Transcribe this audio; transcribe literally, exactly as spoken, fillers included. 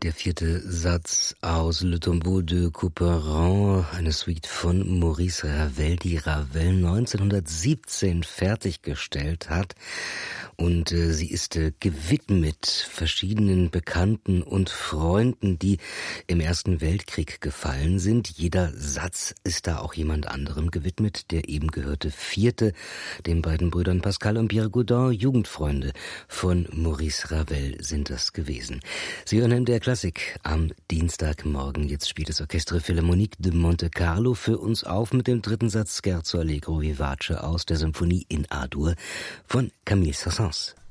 Der vierte Satz aus Le Tombeau de Couperin, eine Suite von Maurice Ravel, die Ravel neunzehnhundertsiebzehn fertiggestellt hat. Und äh, sie ist äh, gewidmet verschiedenen Bekannten und Freunden, die im Ersten Weltkrieg gefallen sind. Jeder Satz ist da auch jemand anderem gewidmet. Der eben gehörte vierte, den beiden Brüdern Pascal und Pierre Gaudin, Jugendfreunde von Maurice Ravel sind das gewesen. Sie hören in der Klassik am Dienstagmorgen. Jetzt spielt das Orchestre Philharmonique de Monte Carlo für uns auf mit dem dritten Satz Scherzo Allegro Vivace aus der Symphonie in A-Dur von Camille Saint-Saëns.